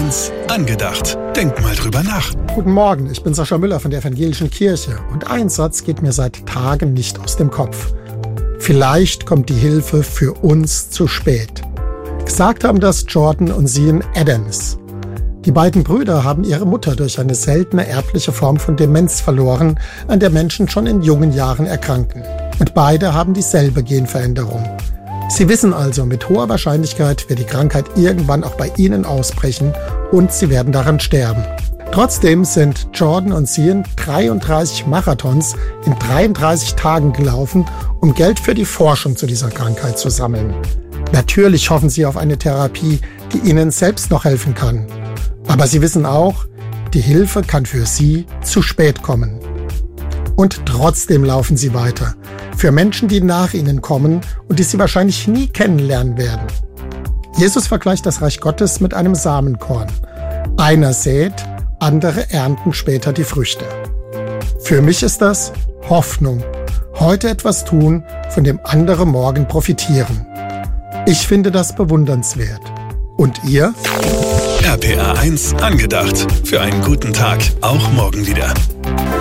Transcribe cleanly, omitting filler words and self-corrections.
1 angedacht. Denk mal drüber nach. Guten Morgen, ich bin Sascha Müller von der Evangelischen Kirche und ein Satz geht mir seit Tagen nicht aus dem Kopf. Vielleicht kommt die Hilfe für uns zu spät. Gesagt haben das Jordan und Zion Adams. Die beiden Brüder haben ihre Mutter durch eine seltene erbliche Form von Demenz verloren, an der Menschen schon in jungen Jahren erkranken. Und beide haben dieselbe Genveränderung. Sie wissen also, mit hoher Wahrscheinlichkeit wird die Krankheit irgendwann auch bei ihnen ausbrechen und sie werden daran sterben. Trotzdem sind Jordan und Zion 33 Marathons in 33 Tagen gelaufen, um Geld für die Forschung zu dieser Krankheit zu sammeln. Natürlich hoffen sie auf eine Therapie, die ihnen selbst noch helfen kann. Aber sie wissen auch, die Hilfe kann für sie zu spät kommen. Und trotzdem laufen sie weiter. Für Menschen, die nach ihnen kommen und die sie wahrscheinlich nie kennenlernen werden. Jesus vergleicht das Reich Gottes mit einem Samenkorn. Einer sät, andere ernten später die Früchte. Für mich ist das Hoffnung. Heute etwas tun, von dem andere morgen profitieren. Ich finde das bewundernswert. Und ihr? RPA 1 angedacht. Für einen guten Tag, auch morgen wieder.